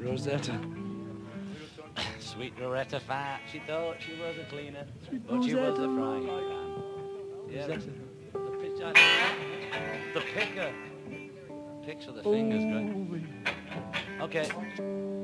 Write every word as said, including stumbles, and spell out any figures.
Rosetta. Sweet Rosetta Fat, she thought she was a cleaner, Sweet but she was a Rosetta. frying pan. Yeah, Rosetta. the pitch, the picker. Picks of the fingers, great. Okay.